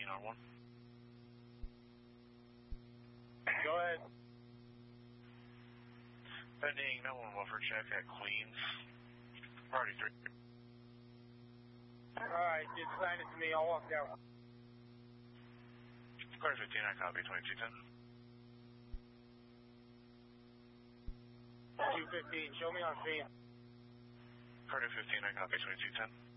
on one. Go ahead. Pending 911 for check at Queens. Priority 3. Alright, just sign it to me. I'll walk out. Clear 15, I copy 2210. 215, show me on scene. Carter 15, I copy 2210.